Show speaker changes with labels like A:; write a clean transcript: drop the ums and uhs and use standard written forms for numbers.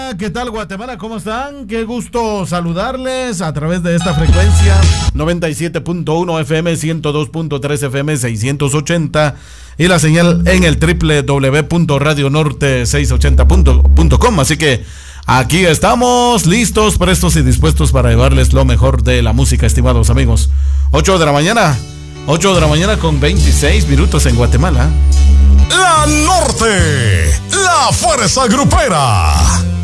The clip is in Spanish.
A: Hola, ¿qué tal Guatemala? ¿Cómo están? Qué gusto saludarles a través de esta frecuencia 97.1 FM, 102.3 FM, 680 y la señal en el www.radionorte680.com. Así que aquí estamos listos, prestos y dispuestos para llevarles lo mejor de la música, estimados amigos. 8 de la mañana con 26 minutos en Guatemala.
B: La Norte, la fuerza grupera.